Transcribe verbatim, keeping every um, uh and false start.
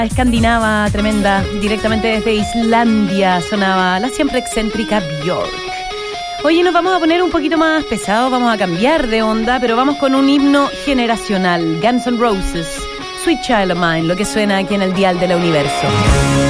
escandinava tremenda, directamente desde Islandia sonaba la siempre excéntrica Björk. Oye, nos vamos a poner un poquito más pesados, vamos a cambiar de onda, pero vamos con un himno generacional, Guns N' Roses, Sweet Child of Mine, lo que suena aquí en el dial de la Universo.